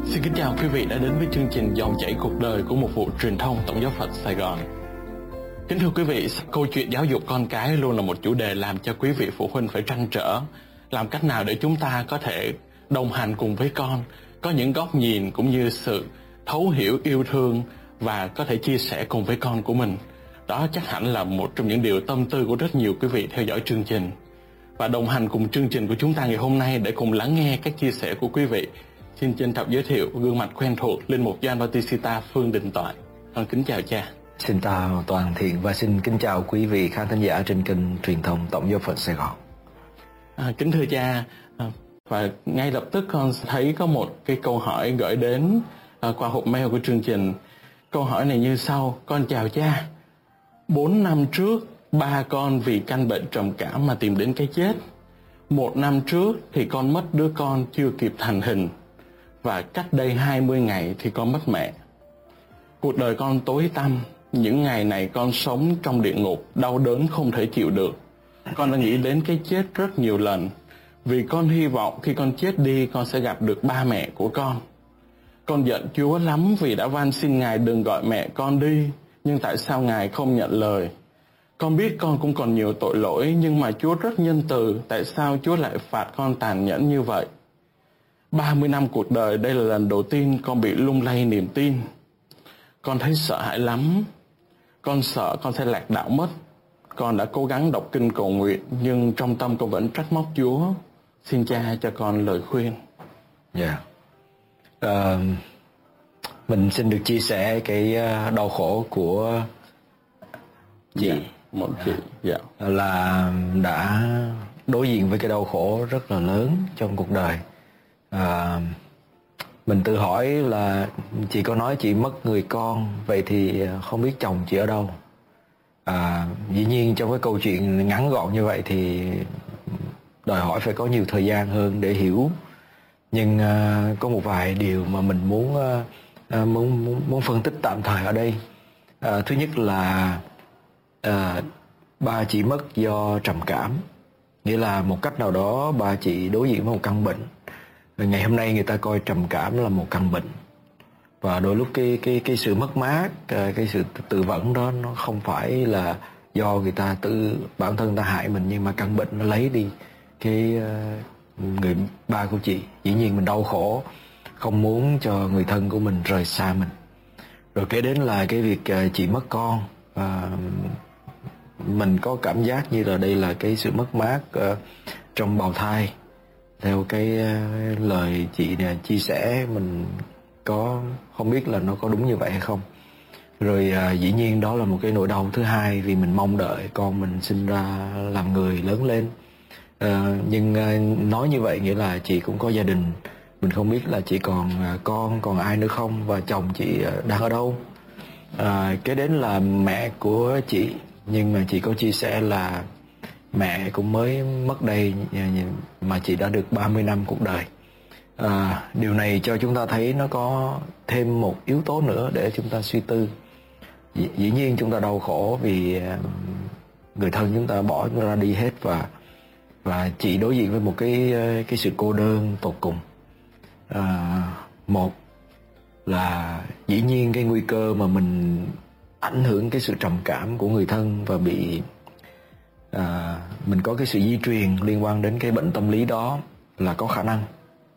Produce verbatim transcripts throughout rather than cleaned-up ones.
Xin kính chào quý vị đã đến với chương trình Dòng chảy cuộc đời của một vụ truyền thông Tổng giáo phận Sài Gòn. Kính thưa quý vị, câu chuyện giáo dục con cái luôn là một chủ đề làm cho quý vị phụ huynh phải trăn trở. Làm cách nào để chúng ta có thể đồng hành cùng với con, có những góc nhìn cũng như sự thấu hiểu, yêu thương và có thể chia sẻ cùng với con của mình. Đó chắc hẳn là một trong những điều tâm tư của rất nhiều quý vị theo dõi chương trình. Và đồng hành cùng chương trình của chúng ta ngày hôm nay để cùng lắng nghe các chia sẻ của quý vị, xin trân trọng giới thiệu gương mặt quen thuộc linh mục Gioan Bautista Phương Đình Toại. Con kính chào cha. Xin chào toàn thiện và xin kính chào quý vị khán thính giả trên kênh truyền thông Tổng giáo phận Sài Gòn. À, kính thưa cha, à, và ngay lập tức con thấy có một cái câu hỏi gửi đến à, qua hộp mail của chương trình. Câu hỏi này như sau: con chào cha. Bốn năm trước, ba con vì căn bệnh trầm cảm mà tìm đến cái chết. Một năm trước thì con mất đứa con chưa kịp thành hình. Và cách đây hai mươi ngày thì con mất mẹ. Cuộc đời con tối tăm. Những ngày này con sống trong địa ngục, đau đớn không thể chịu được. Con đã nghĩ đến cái chết rất nhiều lần, vì con hy vọng khi con chết đi con sẽ gặp được ba mẹ của con. Con giận Chúa lắm vì đã van xin Ngài đừng gọi mẹ con đi, nhưng tại sao Ngài không nhận lời? Con biết con cũng còn nhiều tội lỗi, nhưng mà Chúa rất nhân từ, tại sao Chúa lại phạt con tàn nhẫn như vậy? ba mươi năm cuộc đời, đây là lần đầu tiên con bị lung lay niềm tin. Con thấy sợ hãi lắm. Con sợ con sẽ lạc đạo mất. Con đã cố gắng đọc kinh cầu nguyện, nhưng trong tâm con vẫn trách móc Chúa. Xin cha cho con lời khuyên. Dạ. Yeah. Uh, mình xin được chia sẻ cái đau khổ của chị. Dạ, một chị. Dạ. Là đã đối diện với cái đau khổ rất là lớn trong cuộc đời. À, mình tự hỏi là chị có nói chị mất người con, vậy thì không biết chồng chị ở đâu. À, dĩ nhiên trong cái câu chuyện ngắn gọn như vậy thì đòi hỏi phải có nhiều thời gian hơn để hiểu. Nhưng à, có một vài điều mà mình muốn à, muốn, muốn muốn phân tích tạm thời ở đây. À, thứ nhất là à, ba chị mất do trầm cảm, nghĩa là một cách nào đó ba chị đối diện với một căn bệnh. Ngày hôm nay người ta coi trầm cảm là một căn bệnh, và đôi lúc cái cái cái sự mất mát, cái sự tự vấn đó nó không phải là do người ta tự bản thân ta hại mình, nhưng mà căn bệnh nó lấy đi cái người ba của chị. Dĩ nhiên mình đau khổ, không muốn cho người thân của mình rời xa mình. Rồi kế đến là cái việc chị mất con, và mình có cảm giác như là đây là cái sự mất mát trong bào thai. Theo cái lời chị này chia sẻ, mình có không biết là nó có đúng như vậy hay không. Rồi à, dĩ nhiên đó là một cái nỗi đau thứ hai, vì mình mong đợi con mình sinh ra làm người lớn lên. à, Nhưng à, nói như vậy nghĩa là chị cũng có gia đình. Mình không biết là chị còn à, con, còn ai nữa không, và chồng chị à, đang ở đâu. à, Cái đến là mẹ của chị, nhưng mà chị có chia sẻ là mẹ cũng mới mất đây mà chị đã được ba mươi năm cuộc đời. à, Điều này cho chúng ta thấy nó có thêm một yếu tố nữa để chúng ta suy tư. Dĩ, dĩ nhiên chúng ta đau khổ vì người thân chúng ta bỏ chúng ta ra đi hết, và và chị đối diện với một cái cái sự cô đơn tột cùng. à, Một là dĩ nhiên cái nguy cơ mà mình ảnh hưởng cái sự trầm cảm của người thân và bị À, mình có cái sự di truyền liên quan đến cái bệnh tâm lý đó là có khả năng.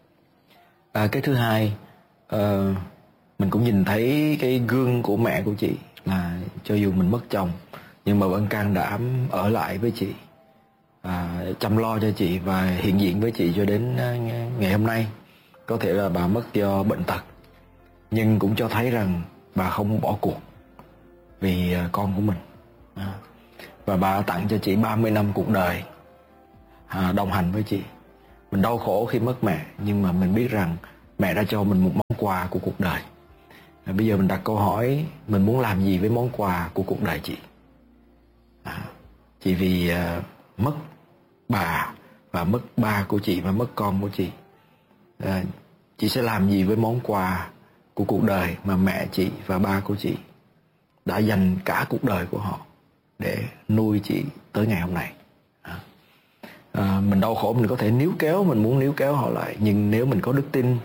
à, Cái thứ hai, à, mình cũng nhìn thấy cái gương của mẹ của chị, là cho dù mình mất chồng nhưng mà vẫn can đảm ở lại với chị, à, chăm lo cho chị và hiện diện với chị cho đến ngày hôm nay. Có thể là bà mất do bệnh tật, nhưng cũng cho thấy rằng bà không bỏ cuộc vì con của mình. à, Và bà tặng cho chị ba mươi năm cuộc đời à, đồng hành với chị. Mình đau khổ khi mất mẹ, nhưng mà mình biết rằng mẹ đã cho mình một món quà của cuộc đời. à, Bây giờ mình đặt câu hỏi, mình muốn làm gì với món quà của cuộc đời chị? à, Chỉ vì à, mất bà và mất ba của chị và mất con của chị, à, chị sẽ làm gì với món quà của cuộc đời mà mẹ chị và ba của chị đã dành cả cuộc đời của họ để nuôi chị tới ngày hôm nay? à, à, Mình đau khổ, mình có thể níu kéo, mình muốn níu kéo họ lại, nhưng nếu mình có đức tin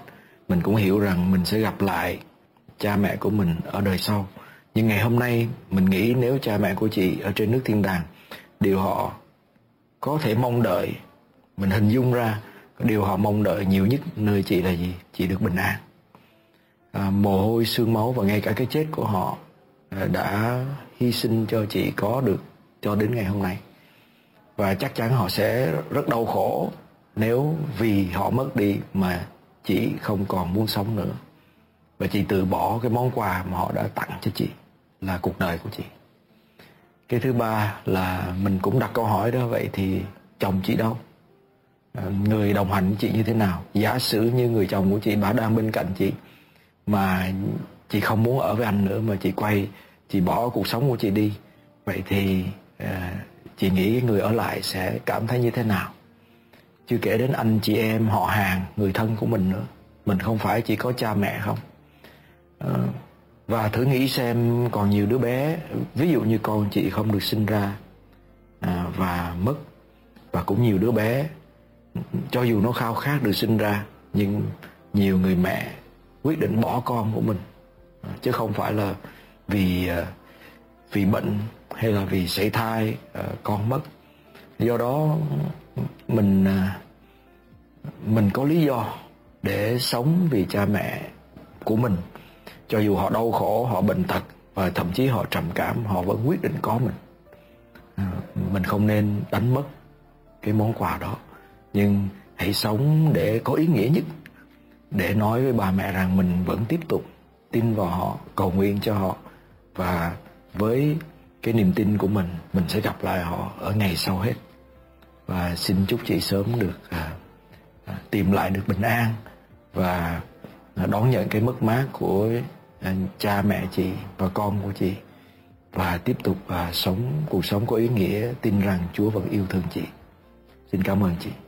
mình cũng hiểu rằng mình sẽ gặp lại cha mẹ của mình ở đời sau. Nhưng ngày hôm nay mình nghĩ nếu cha mẹ của chị ở trên nước thiên đàng, điều họ có thể mong đợi, mình hình dung ra điều họ mong đợi nhiều nhất nơi chị là gì? Chị được bình an. À, mồ hôi, xương máu và ngay cả cái chết của họ đã hy sinh cho chị có được cho đến ngày hôm nay. Và chắc chắn họ sẽ rất đau khổ nếu vì họ mất đi mà chị không còn muốn sống nữa. Và chị từ bỏ cái món quà mà họ đã tặng cho chị, là cuộc đời của chị. Cái thứ ba là mình cũng đặt câu hỏi đó, vậy thì chồng chị đâu? Người đồng hành với chị như thế nào? Giả sử như người chồng của chị bà đang bên cạnh chị mà chị không muốn ở với anh nữa, mà chị quay, chị bỏ cuộc sống của chị đi, vậy thì à, chị nghĩ người ở lại sẽ cảm thấy như thế nào? Chưa kể đến anh chị em họ hàng, người thân của mình nữa. Mình không phải chỉ có cha mẹ không? à, Và thử nghĩ xem còn nhiều đứa bé, ví dụ như con chị không được sinh ra à, và mất. Và cũng nhiều đứa bé cho dù nó khao khát được sinh ra, nhưng nhiều người mẹ quyết định bỏ con của mình, chứ không phải là vì vì bệnh hay là vì sảy thai con mất. Do đó mình mình có lý do để sống vì cha mẹ của mình, cho dù họ đau khổ, họ bệnh tật và thậm chí họ trầm cảm, họ vẫn quyết định có mình. Mình không nên đánh mất cái món quà đó, nhưng hãy sống để có ý nghĩa nhất, để nói với bà mẹ rằng mình vẫn tiếp tục tin vào họ, cầu nguyện cho họ, và với cái niềm tin của mình, mình sẽ gặp lại họ ở ngày sau hết. Và xin chúc chị sớm được à, à, tìm lại được bình an và à, đón nhận cái mất mát của à, cha mẹ chị và con của chị, và tiếp tục à, sống cuộc sống có ý nghĩa, tin rằng Chúa vẫn yêu thương chị. Xin cảm ơn chị.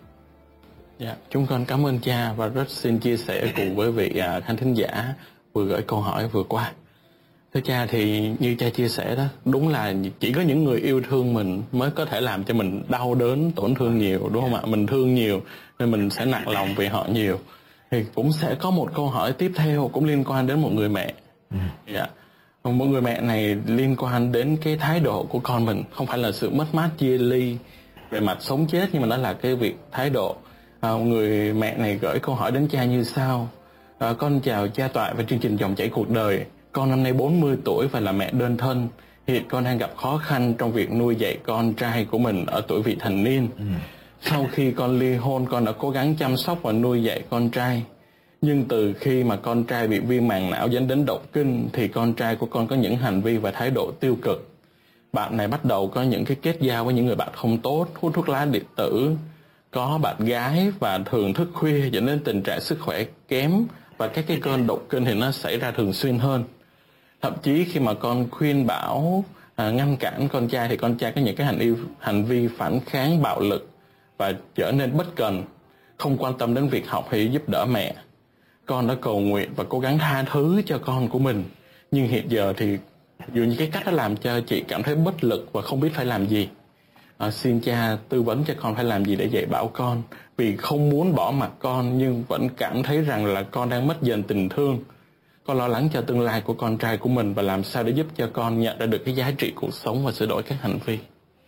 Dạ, chúng con cảm ơn cha và rất xin chia sẻ cùng với vị à, khán thính giả vừa gửi câu hỏi vừa qua. Thưa cha, thì như cha chia sẻ đó, đúng là chỉ có những người yêu thương mình mới có thể làm cho mình đau đớn, tổn thương nhiều, đúng không ạ? Mình thương nhiều nên mình sẽ nặng lòng vì họ nhiều. Thì cũng sẽ có một câu hỏi tiếp theo cũng liên quan đến một người mẹ. Ừ. Dạ. Một người mẹ này liên quan đến cái thái độ của con mình, không phải là sự mất mát chia ly về mặt sống chết, nhưng mà đó là cái việc thái độ. À, người mẹ này gửi câu hỏi đến cha như sau. À, con chào cha Toại và chương trình Dòng Chảy Cuộc Đời. Con năm nay bốn mươi tuổi và là mẹ đơn thân. Hiện con đang gặp khó khăn trong việc nuôi dạy con trai của mình ở tuổi vị thành niên. Ừ. Sau khi con ly hôn, con đã cố gắng chăm sóc và nuôi dạy con trai. Nhưng từ khi mà con trai bị viêm màng não dẫn đến động kinh, thì con trai của con có những hành vi và thái độ tiêu cực. Bạn này bắt đầu có những cái kết giao với những người bạn không tốt, hút thuốc lá điện tử, có bạn gái và thường thức khuya, dẫn đến tình trạng sức khỏe kém, và các cái cơn động kinh thì nó xảy ra thường xuyên hơn. Thậm chí khi mà con khuyên bảo à, ngăn cản con trai, thì con trai có những cái hành vi, hành vi phản kháng bạo lực và trở nên bất cần, không quan tâm đến việc học hay giúp đỡ mẹ. Con đã cầu nguyện và cố gắng tha thứ cho con của mình, nhưng hiện giờ thì dù như cái cách đó làm cho chị cảm thấy bất lực và không biết phải làm gì. À, xin cha tư vấn cho con phải làm gì để dạy bảo con, vì không muốn bỏ mặc con nhưng vẫn cảm thấy rằng là con đang mất dần tình thương. Con lo lắng cho tương lai của con trai của mình và làm sao để giúp cho con nhận ra được cái giá trị cuộc sống và sửa đổi các hành vi.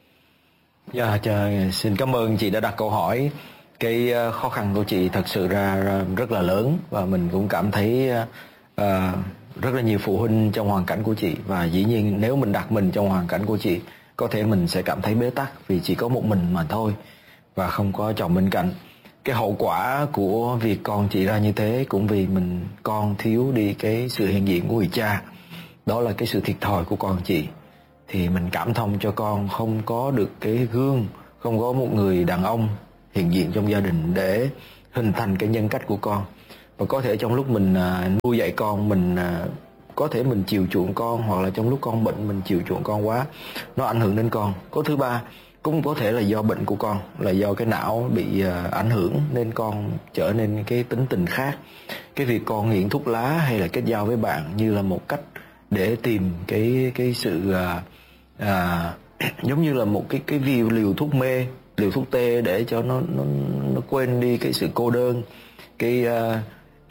Dạ, yeah, xin cảm ơn chị đã đặt câu hỏi. Cái khó khăn của chị thật sự ra rất là lớn, và mình cũng cảm thấy uh, rất là nhiều phụ huynh trong hoàn cảnh của chị. Và dĩ nhiên nếu mình đặt mình trong hoàn cảnh của chị, có thể mình sẽ cảm thấy bế tắc vì chỉ có một mình mà thôi và không có chồng bên cạnh. Cái hậu quả của việc con chị ra như thế cũng vì mình con thiếu đi cái sự hiện diện của người cha. Đó là cái sự thiệt thòi của con chị. Thì mình cảm thông cho con không có được cái gương, không có một người đàn ông hiện diện trong gia đình để hình thành cái nhân cách của con. Và có thể trong lúc mình uh, nuôi dạy con, mình uh, có thể mình chiều chuộng con, hoặc là trong lúc con bệnh mình chiều chuộng con quá, nó ảnh hưởng đến con. Có thứ ba, cũng có thể là do bệnh của con, là do cái não bị uh, ảnh hưởng nên con trở nên cái tính tình khác. Cái việc con nghiện thuốc lá hay là kết giao với bạn như là một cách để tìm cái cái sự uh, uh, giống như là một cái cái liều thuốc mê, liều thuốc tê để cho nó nó nó quên đi cái sự cô đơn, cái uh,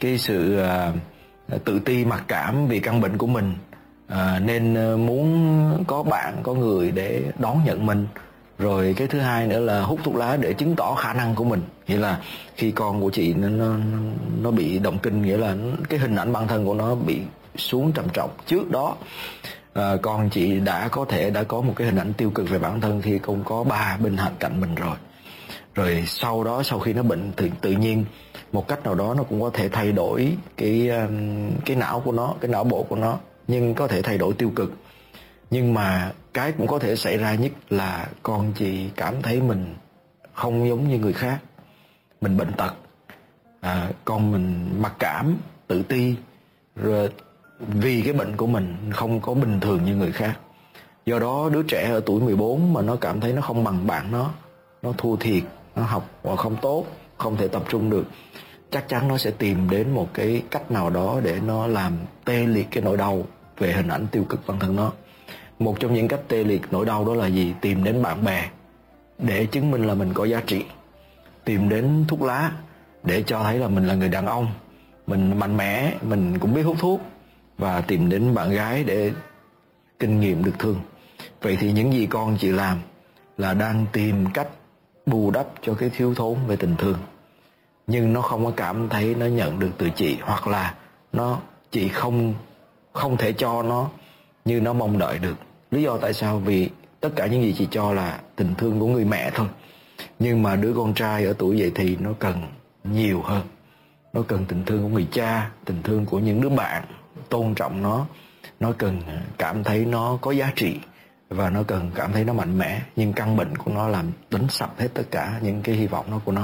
cái sự à, tự ti mặc cảm vì căn bệnh của mình, à, nên muốn có bạn, có người để đón nhận mình. Rồi cái thứ hai nữa là hút thuốc lá để chứng tỏ khả năng của mình. Nghĩa là khi con của chị nó nó, nó bị động kinh, nghĩa là cái hình ảnh bản thân của nó bị xuống trầm trọng. Trước đó à, con chị đã có thể đã có một cái hình ảnh tiêu cực về bản thân khi không có ba bên hạnh cạnh mình rồi. Rồi sau đó, sau khi nó bệnh tự, tự nhiên một cách nào đó nó cũng có thể thay đổi cái cái não của nó, cái não bộ của nó, nhưng có thể thay đổi tiêu cực. Nhưng mà cái cũng có thể xảy ra nhất là con chị cảm thấy mình không giống như người khác, mình bệnh tật, à, con mình mặc cảm, tự ti, rồi vì cái bệnh của mình không có bình thường như người khác. Do đó đứa trẻ ở tuổi mười bốn mà nó cảm thấy nó không bằng bạn nó, nó thua thiệt, nó học hoặc không tốt, không thể tập trung được, chắc chắn nó sẽ tìm đến một cái cách nào đó để nó làm tê liệt cái nỗi đau về hình ảnh tiêu cực bản thân nó. Một trong những cách tê liệt nỗi đau đó là gì? Tìm đến bạn bè để chứng minh là mình có giá trị, tìm đến thuốc lá để cho thấy là mình là người đàn ông, mình mạnh mẽ, mình cũng biết hút thuốc, và tìm đến bạn gái để kinh nghiệm được thương. Vậy thì những gì con chị làm là đang tìm cách bù đắp cho cái thiếu thốn về tình thương, nhưng nó không có cảm thấy nó nhận được từ chị, hoặc là nó chị không không thể cho nó như nó mong đợi được. Lý do tại sao? Vì tất cả những gì chị cho là tình thương của người mẹ thôi, nhưng mà đứa con trai ở tuổi dậy thì nó cần nhiều hơn. Nó cần tình thương của người cha, tình thương của những đứa bạn tôn trọng nó, nó cần cảm thấy nó có giá trị, và nó cần cảm thấy nó mạnh mẽ. Nhưng căn bệnh của nó làm đánh sập hết tất cả những cái hy vọng đó của nó.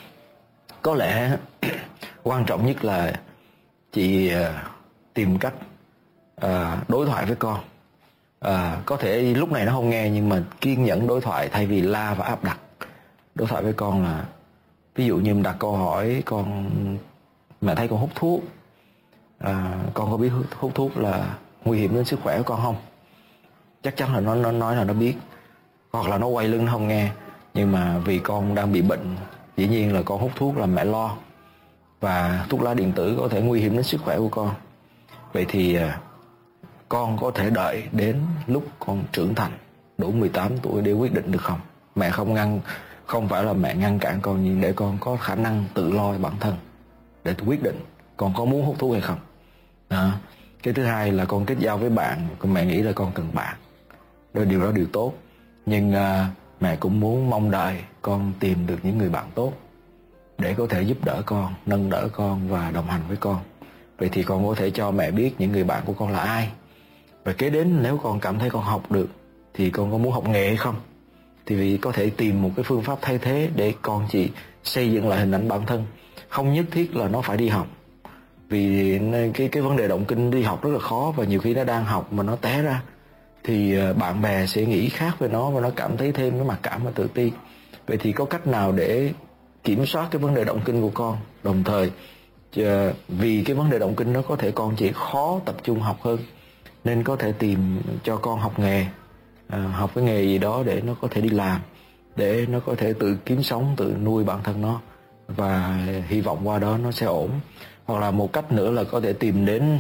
Có lẽ quan trọng nhất là chị uh, tìm cách uh, đối thoại với con. uh, Có thể lúc này nó không nghe, nhưng mà kiên nhẫn đối thoại thay vì la và áp đặt. Đối thoại với con là, ví dụ như đặt câu hỏi con: mẹ thấy con hút thuốc, à, con có biết hút, hút thuốc là nguy hiểm đến sức khỏe của con không? Chắc chắn là nó, nó nói là nó biết. Hoặc là nó quay lưng nó không nghe, nhưng mà vì con đang bị bệnh, dĩ nhiên là con hút thuốc là mẹ lo, và thuốc lá điện tử có thể nguy hiểm đến sức khỏe của con. Vậy thì à, con có thể đợi đến lúc con trưởng thành đủ mười tám tuổi để quyết định được không? Mẹ không ngăn, không phải là mẹ ngăn cản con, nhưng để con có khả năng tự lo bản thân để quyết định con có muốn hút thuốc hay không. À, cái thứ hai là con kết giao với bạn. Con mẹ nghĩ là con cần bạn, đó điều đó điều tốt, nhưng à, mẹ cũng muốn mong đợi con tìm được những người bạn tốt để có thể giúp đỡ con, nâng đỡ con và đồng hành với con. Vậy thì con có thể cho mẹ biết những người bạn của con là ai. Và kế đến, nếu con cảm thấy con học được thì con có muốn học nghề hay không, thì vì có thể tìm một cái phương pháp thay thế để con chị xây dựng lại hình ảnh bản thân. Không nhất thiết là nó phải đi học, vì cái cái vấn đề động kinh đi học rất là khó, và nhiều khi nó đang học mà nó té ra thì bạn bè sẽ nghĩ khác về nó, và nó cảm thấy thêm cái mặc cảm và tự ti. Vậy thì có cách nào để kiểm soát cái vấn đề động kinh của con, đồng thời vì cái vấn đề động kinh nó có thể con chỉ khó tập trung học hơn, nên có thể tìm cho con học nghề, à, học cái nghề gì đó để nó có thể đi làm, để nó có thể tự kiếm sống, tự nuôi bản thân nó, và hy vọng qua đó nó sẽ ổn. Hoặc là một cách nữa là có thể tìm đến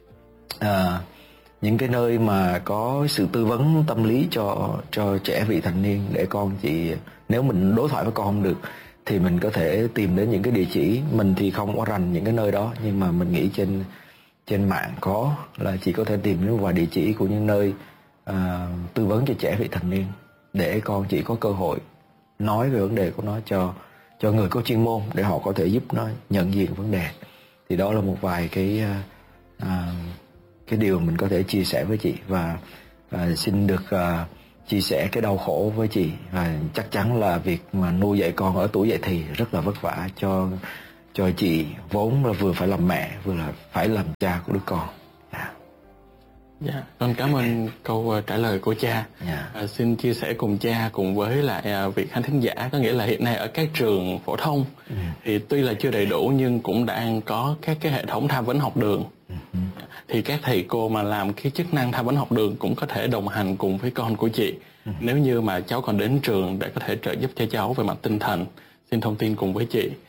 à, những cái nơi mà có sự tư vấn tâm lý cho cho trẻ vị thành niên, để con chị, nếu mình đối thoại với con không được thì mình có thể tìm đến những cái địa chỉ. Mình thì không có rành những cái nơi đó, nhưng mà mình nghĩ trên trên mạng có, là chị có thể tìm đến vài địa chỉ của những nơi à, tư vấn cho trẻ vị thành niên, để con chị có cơ hội nói về vấn đề của nó cho cho người có chuyên môn, để họ có thể giúp nó nhận diện vấn đề. Thì đó là một vài cái à, cái điều mình có thể chia sẻ với chị, và à, xin được à, chia sẻ cái đau khổ với chị. Và chắc chắn là việc mà nuôi dạy con ở tuổi dậy thì rất là vất vả cho cho chị, vốn là vừa phải làm mẹ vừa là phải làm cha của đứa con. Yeah. Dạ, con cảm ơn câu trả lời của cha. Yeah. À, xin chia sẻ cùng cha cùng với lại à, vị khán thính giả, có nghĩa là hiện nay ở các trường phổ thông ừ. thì tuy là chưa đầy đủ nhưng cũng đang có các cái hệ thống tham vấn học đường. Ừ. Thì các thầy cô mà làm cái chức năng tham vấn học đường cũng có thể đồng hành cùng với con của chị. Ừ. Nếu như mà cháu còn đến trường, để có thể trợ giúp cho cháu về mặt tinh thần. Xin thông tin cùng với chị.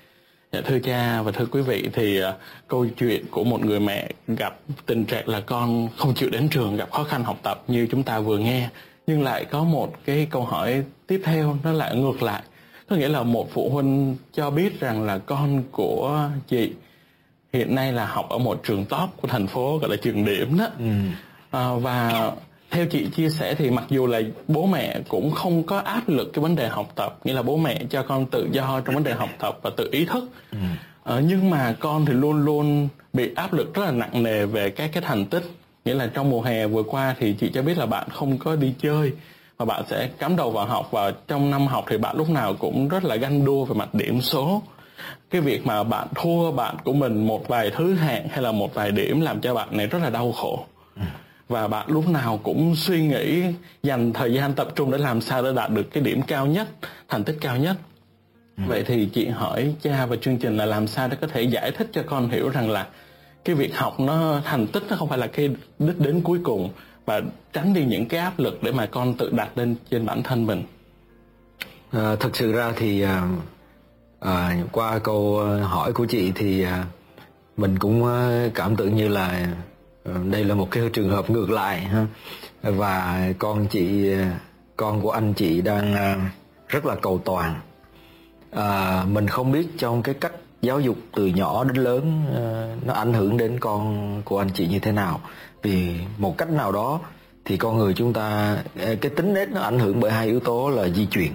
Dạ, thưa cha và thưa quý vị, thì uh, câu chuyện của một người mẹ gặp tình trạng là con không chịu đến trường, gặp khó khăn học tập như chúng ta vừa nghe, nhưng lại có một cái câu hỏi tiếp theo nó lại ngược lại. Có nghĩa là một phụ huynh cho biết rằng là con của chị hiện nay là học ở một trường top của thành phố, gọi là trường điểm đó. Ừ. À, và theo chị chia sẻ thì mặc dù là bố mẹ cũng không có áp lực cái vấn đề học tập, nghĩa là bố mẹ cho con tự do trong vấn đề học tập và tự ý thức. Ừ. À, nhưng mà con thì luôn luôn bị áp lực rất là nặng nề về các cái thành tích. Nghĩa là trong mùa hè vừa qua thì chị cho biết là bạn không có đi chơi, mà bạn sẽ cắm đầu vào học, và trong năm học thì bạn lúc nào cũng rất là ganh đua về mặt điểm số. Cái việc mà bạn thua bạn của mình một vài thứ hạng hay là một vài điểm làm cho bạn này rất là đau khổ. Ừ. Và bạn lúc nào cũng suy nghĩ dành thời gian tập trung để làm sao để đạt được cái điểm cao nhất, thành tích cao nhất. Ừ. Vậy thì chị hỏi cha và chương trình là làm sao để có thể giải thích cho con hiểu rằng là cái việc học nó, thành tích nó không phải là cái đích đến cuối cùng, và tránh đi những cái áp lực để mà con tự đặt lên trên bản thân mình. À, thật sự ra thì à, à, qua câu hỏi của chị thì à, mình cũng cảm tưởng như là à, đây là một cái trường hợp ngược lại ha. Và con chị, con của anh chị đang à, rất là cầu toàn. À, mình không biết trong cái cách giáo dục từ nhỏ đến lớn uh, nó ảnh hưởng đến con của anh chị như thế nào. Vì một cách nào đó thì con người chúng ta, cái tính nết nó ảnh hưởng bởi hai yếu tố là di truyền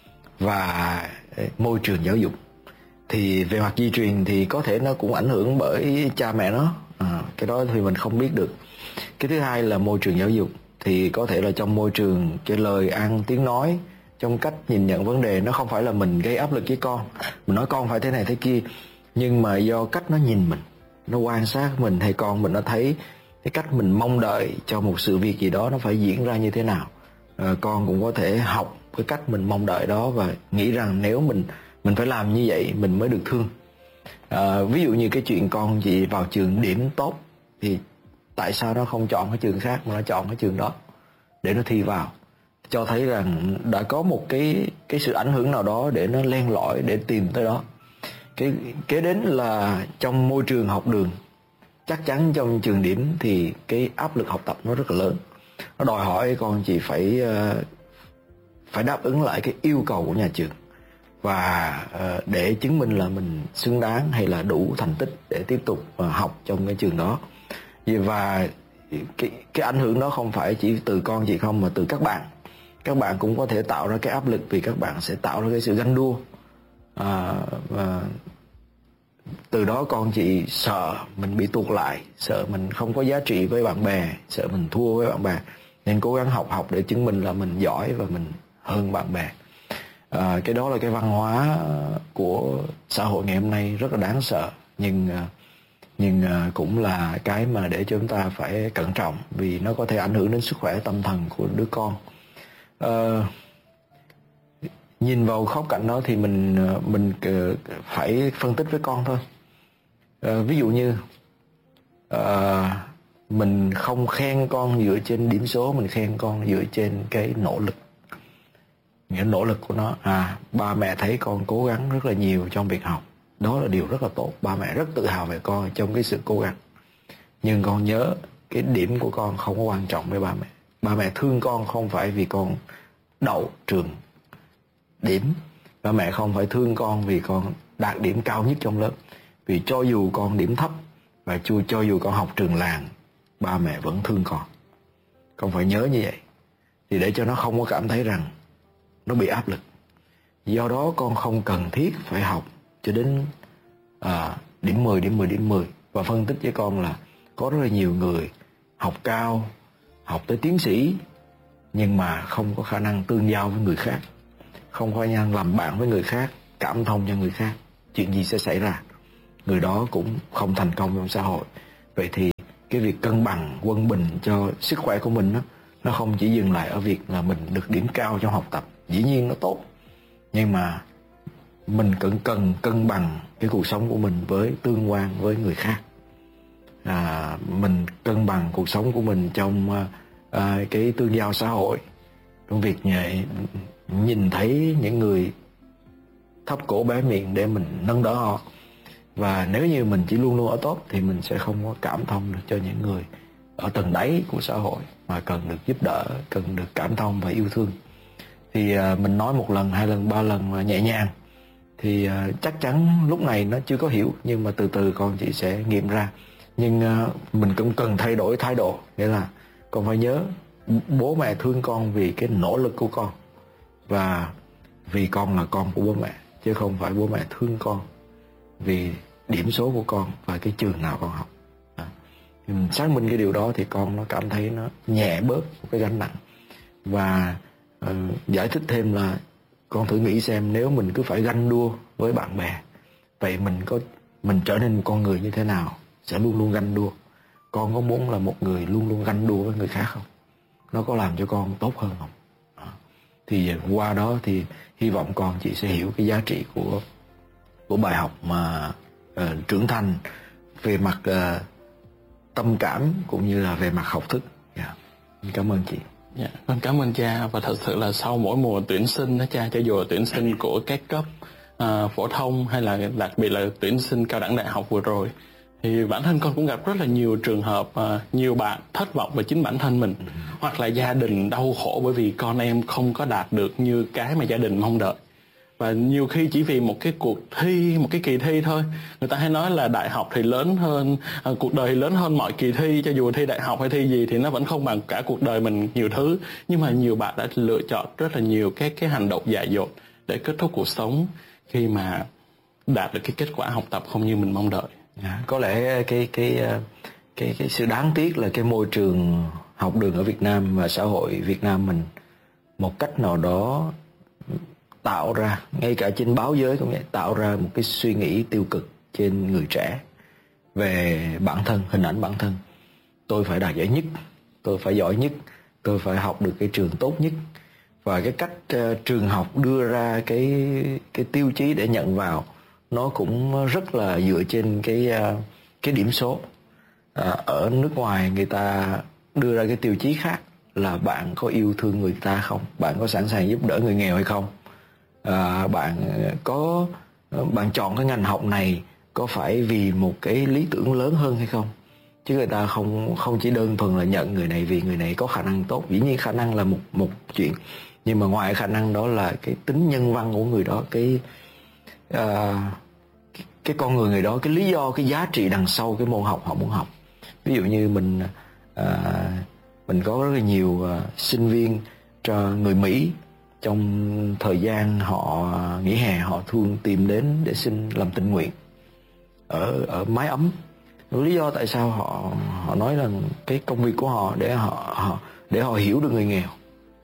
và môi trường giáo dục. Thì về mặt di truyền thì có thể nó cũng ảnh hưởng bởi cha mẹ nó, à, cái đó thì mình không biết được. Cái thứ hai là môi trường giáo dục, thì có thể là trong môi trường, cái lời ăn tiếng nói, trong cách nhìn nhận vấn đề, nó không phải là mình gây áp lực với con, mình nói con phải thế này thế kia, nhưng mà do cách nó nhìn mình, nó quan sát mình, hay con mình nó thấy cái cách mình mong đợi cho một sự việc gì đó nó phải diễn ra như thế nào. À, con cũng có thể học cái cách mình mong đợi đó và nghĩ rằng nếu mình mình phải làm như vậy mình mới được thương. À, ví dụ như cái chuyện con chị vào trường điểm tốt, thì tại sao nó không chọn cái trường khác mà nó chọn cái trường đó để nó thi vào, cho thấy rằng đã có một cái cái sự ảnh hưởng nào đó để nó len lỏi để tìm tới đó. Cái kế đến là trong môi trường học đường, chắc chắn trong trường điểm thì cái áp lực học tập nó rất là lớn, nó đòi hỏi con chị phải phải đáp ứng lại cái yêu cầu của nhà trường, và để chứng minh là mình xứng đáng hay là đủ thành tích để tiếp tục học trong cái trường đó. Và cái cái ảnh hưởng đó không phải chỉ từ con chị không, mà từ các bạn. Các bạn cũng có thể tạo ra cái áp lực, vì các bạn sẽ tạo ra cái sự ganh đua, à, và từ đó con chị sợ mình bị tụt lại, sợ mình không có giá trị với bạn bè, sợ mình thua với bạn bè, nên cố gắng học học để chứng minh là mình giỏi và mình hơn bạn bè. À, cái đó là cái văn hóa của xã hội ngày hôm nay rất là đáng sợ, nhưng nhưng cũng là cái mà để chúng ta phải cẩn trọng, vì nó có thể ảnh hưởng đến sức khỏe tâm thần của đứa con. À, nhìn vào khía cạnh đó thì mình mình phải phân tích với con thôi. À, ví dụ như à, mình không khen con dựa trên điểm số, mình khen con dựa trên cái nỗ lực, những nỗ lực của nó. À, ba mẹ thấy con cố gắng rất là nhiều trong việc học, đó là điều rất là tốt, ba mẹ rất tự hào về con trong cái sự cố gắng. Nhưng con nhớ cái điểm của con không có quan trọng với ba mẹ. Ba mẹ thương con không phải vì con đậu trường điểm, ba mẹ không phải thương con vì con đạt điểm cao nhất trong lớp. Vì cho dù con điểm thấp và cho, cho dù con học trường làng, ba mẹ vẫn thương con. Con phải nhớ như vậy, thì để cho nó không có cảm thấy rằng nó bị áp lực. Do đó con không cần thiết phải học cho đến à, điểm mười, điểm mười, điểm mười. Và phân tích với con là có rất là nhiều người học cao, học tới tiến sĩ, nhưng mà không có khả năng tương giao với người khác, không có khả năng làm bạn với người khác, cảm thông cho người khác. Chuyện gì sẽ xảy ra? Người đó cũng không thành công trong xã hội. Vậy thì cái việc cân bằng, quân bình cho sức khỏe của mình đó, nó không chỉ dừng lại ở việc là mình được điểm cao trong học tập. Dĩ nhiên nó tốt, nhưng mà mình cần cần cân bằng cái cuộc sống của mình với tương quan với người khác. À, mình cân bằng cuộc sống của mình trong à, cái tương giao xã hội, trong việc nhẹ, nhìn thấy những người thấp cổ bé miệng để mình nâng đỡ họ, Và nếu như mình chỉ luôn luôn ở tốt thì mình sẽ không có cảm thông được cho những người ở tầng đáy của xã hội mà cần được giúp đỡ, cần được cảm thông và yêu thương. Thì uh, mình nói một lần, hai lần, ba lần mà nhẹ nhàng thì uh, chắc chắn lúc này nó chưa có hiểu, nhưng mà từ từ con chị sẽ nghiệm ra. Nhưng uh, mình cũng cần thay đổi thái độ, nghĩa là con phải nhớ bố mẹ thương con vì cái nỗ lực của con, và vì con là con của bố mẹ, chứ không phải bố mẹ thương con vì điểm số của con và cái trường nào con học. À, thì mình xác minh cái điều đó thì con nó cảm thấy nó nhẹ bớt một cái gánh nặng. Và uh, giải thích thêm là con thử nghĩ xem, nếu mình cứ phải ganh đua với bạn bè, vậy mình có mình trở nên một con người như thế nào? Sẽ luôn luôn ganh đua. Con có muốn là một người luôn luôn ganh đua với người khác không? Nó có làm cho con tốt hơn không? À, thì qua đó thì hy vọng con chị sẽ hiểu cái giá trị của của bài học mà uh, trưởng thành về mặt uh, tâm cảm cũng như là về mặt học thức. Yeah. Cảm ơn chị. Dạ, con cảm ơn cha. Và thật sự là sau mỗi mùa tuyển sinh đó cha, cho dù là tuyển sinh của các cấp uh, phổ thông hay là đặc biệt là tuyển sinh cao đẳng đại học vừa rồi, thì bản thân con cũng gặp rất là nhiều trường hợp uh, nhiều bạn thất vọng về chính bản thân mình, hoặc là gia đình đau khổ bởi vì con em không có đạt được như cái mà gia đình mong đợi. Và nhiều khi chỉ vì một cái cuộc thi, một cái kỳ thi thôi. Người ta hay nói là đại học thì lớn hơn, à, cuộc đời thì lớn hơn mọi kỳ thi. Cho dù thi đại học hay thi gì thì nó vẫn không bằng cả cuộc đời mình nhiều thứ. Nhưng mà nhiều bạn đã lựa chọn rất là nhiều cái, cái hành động dại dột để kết thúc cuộc sống khi mà đạt được cái kết quả học tập không như mình mong đợi. Yeah, có lẽ cái, cái, cái, cái sự đáng tiếc là cái môi trường học đường ở Việt Nam và xã hội Việt Nam mình một cách nào đó tạo ra, ngay cả trên báo giới cũng vậy, tạo ra một cái suy nghĩ tiêu cực trên người trẻ về bản thân, hình ảnh bản thân. Tôi phải đạt giải nhất, tôi phải giỏi nhất, tôi phải học được cái trường tốt nhất. Và cái cách uh, trường học đưa ra cái cái tiêu chí để nhận vào nó cũng rất là dựa trên cái uh, cái điểm số. Uh, ở nước ngoài người ta đưa ra cái tiêu chí khác là bạn có yêu thương người ta không, bạn có sẵn sàng giúp đỡ người nghèo hay không, à, bạn có bạn chọn cái ngành học này có phải vì một cái lý tưởng lớn hơn hay không. Chứ người ta không không chỉ đơn thuần là nhận người này vì người này có khả năng tốt. Dĩ nhiên khả năng là một một chuyện, nhưng mà ngoài khả năng đó là cái tính nhân văn của người đó, cái uh, cái, cái con người người đó, cái lý do, cái giá trị đằng sau cái môn học họ muốn học. Ví dụ như mình uh, mình có rất là nhiều uh, sinh viên cho người Mỹ, trong thời gian họ nghỉ hè họ thường tìm đến để xin làm tình nguyện ở ở mái ấm. Lý do tại sao họ họ nói rằng cái công việc của họ để họ, họ để họ hiểu được người nghèo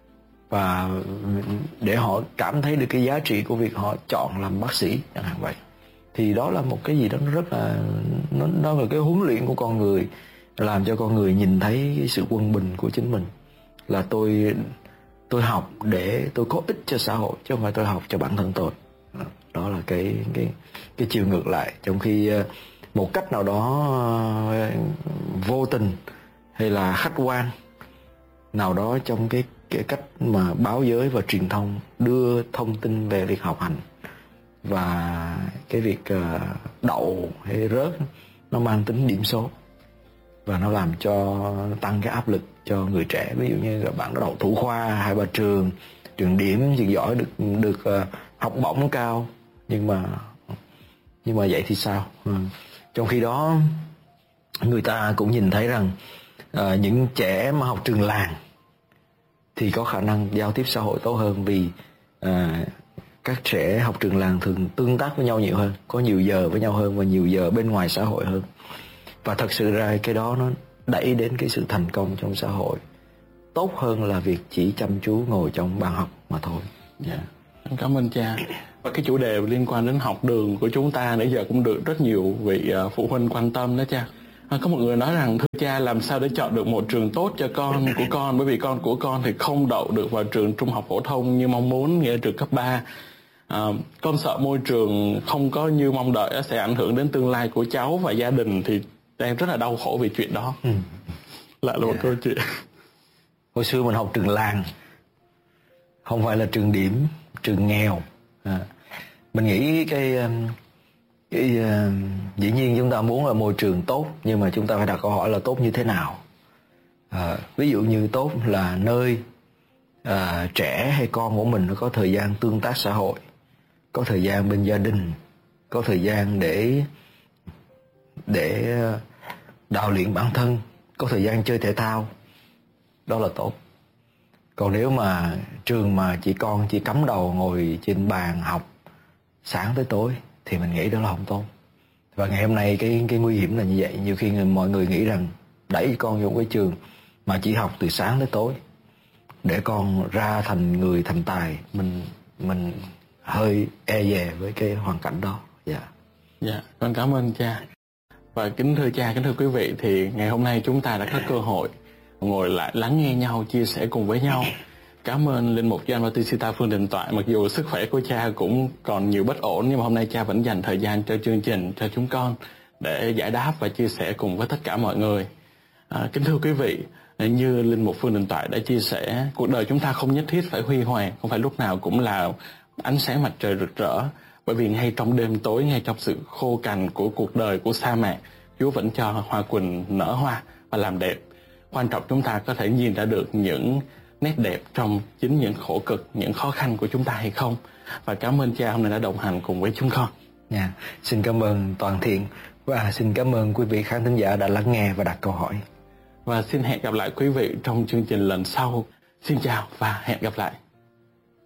và để họ cảm thấy được cái giá trị của việc họ chọn làm bác sĩ chẳng hạn vậy. Thì đó là một cái gì đó nó rất là nó nó là cái huấn luyện của con người, làm cho con người nhìn thấy cái sự quân bình của chính mình, là tôi tôi học để tôi có ích cho xã hội chứ không phải tôi học cho bản thân tôi. Đó là cái cái cái chiều ngược lại. Trong khi một cách nào đó vô tình hay là khách quan nào đó trong cái cái cách mà báo giới và truyền thông đưa thông tin về việc học hành và cái việc đậu hay rớt nó mang tính điểm số, và nó làm cho tăng cái áp lực cho người trẻ. Ví dụ như là bạn đậu thủ khoa hai ba trường, trường điểm, trường giỏi, được được uh, học bổng cao, nhưng mà nhưng mà vậy thì sao? Ừ. Trong khi đó người ta cũng nhìn thấy rằng uh, những trẻ mà học trường làng thì có khả năng giao tiếp xã hội tốt hơn, vì uh, các trẻ học trường làng thường tương tác với nhau nhiều hơn, có nhiều giờ với nhau hơn và nhiều giờ bên ngoài xã hội hơn. Và thật sự ra cái đó nó đẩy đến cái sự thành công trong xã hội tốt hơn là việc chỉ chăm chú ngồi trong bàn học mà thôi. Dạ, yeah. Cảm ơn cha. Và cái chủ đề liên quan đến học đường của chúng ta nãy giờ cũng được rất nhiều vị uh, phụ huynh quan tâm đó cha. À, có một người nói rằng thưa cha, làm sao để chọn được một trường tốt cho con của con, bởi vì con của con thì không đậu được vào trường trung học phổ thông như mong muốn, nghĩa là trường cấp ba. À, con sợ môi trường không có như mong đợi sẽ ảnh hưởng đến tương lai của cháu, và gia đình thì đang rất là đau khổ vì chuyện đó. Ừ. Lại là một yeah. câu chuyện. Hồi xưa mình học trường làng, không phải là trường điểm, trường nghèo. À, mình nghĩ cái Cái, uh, dĩ nhiên chúng ta muốn là môi trường tốt, nhưng mà chúng ta phải đặt câu hỏi là tốt như thế nào. uh, Ví dụ như tốt là nơi uh, trẻ hay con của mình nó có thời gian tương tác xã hội, có thời gian bên gia đình, có thời gian để để đào luyện bản thân, có thời gian chơi thể thao, đó là tốt. Còn nếu mà trường mà chỉ con chỉ cắm đầu ngồi trên bàn học sáng tới tối thì mình nghĩ đó là không tốt. Và ngày hôm nay cái cái nguy hiểm là như vậy. Nhiều khi người, mọi người nghĩ rằng đẩy con vô cái trường mà chỉ học từ sáng tới tối để con ra thành người thành tài, mình mình hơi e dè với cái hoàn cảnh đó. Dạ. Yeah. Dạ, con cảm ơn cha. Và kính thưa cha, kính thưa quý vị, thì ngày hôm nay chúng ta đã có cơ hội ngồi lại lắng nghe nhau, chia sẻ cùng với nhau. Cảm ơn linh mục Gioan Bautista Phương Đình Toại. Mặc dù sức khỏe của cha cũng còn nhiều bất ổn, nhưng mà hôm nay cha vẫn dành thời gian cho chương trình, cho chúng con để giải đáp và chia sẻ cùng với tất cả mọi người. À, kính thưa quý vị, như linh mục Phương Đình Toại đã chia sẻ, cuộc đời chúng ta không nhất thiết phải huy hoàng, không phải lúc nào cũng là ánh sáng mặt trời rực rỡ. Bởi vì ngay trong đêm tối, ngay trong sự khô cằn của cuộc đời, của sa mạc, Chúa vẫn cho hoa quỳnh nở hoa và làm đẹp. Quan trọng chúng ta có thể nhìn ra được những nét đẹp trong chính những khổ cực, những khó khăn của chúng ta hay không. Và cảm ơn cha hôm nay đã đồng hành cùng với chúng con. Yeah. Xin cảm ơn Toàn Thiện và xin cảm ơn quý vị khán thính giả đã lắng nghe và đặt câu hỏi. Và xin hẹn gặp lại quý vị trong chương trình lần sau. Xin chào và hẹn gặp lại.